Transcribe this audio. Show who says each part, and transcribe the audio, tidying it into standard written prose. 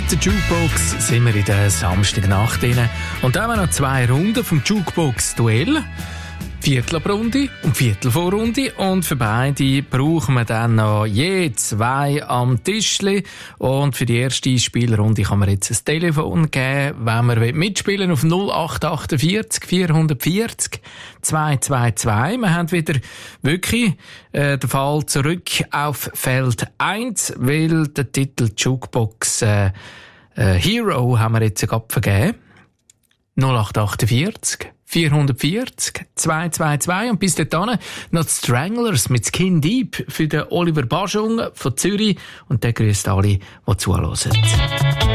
Speaker 1: Mit der Jukebox sind wir in der Samstagnacht drin. Und da haben wir noch 2 Runden vom Jukebox-Duell. Viertelrunde und Viertelvorrunde. Und für beide brauchen wir dann noch je 2 am Tischli. Und für die erste Spielrunde kann man jetzt ein Telefon geben, wenn man mitspielen auf 0848 440 222. Wir haben wieder wirklich den Fall zurück auf Feld 1, weil der Titel Jukebox Hero haben wir jetzt gerade vergeben. 0848 440 222 und bis dahin noch die Stranglers mit Skin Deep für den Oliver Bajung von Zürich und der grüßt alle, die zuhören.